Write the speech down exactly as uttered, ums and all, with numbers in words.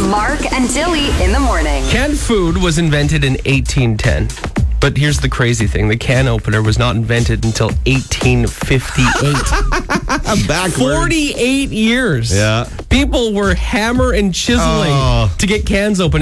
Mark and Dilly in the morning. Canned food was invented in eighteen ten. But here's the crazy thing. The can opener was not invented until eighteen fifty-eight. Backwards. forty-eight years. Yeah. People were hammer and chiseling Oh. to get cans open.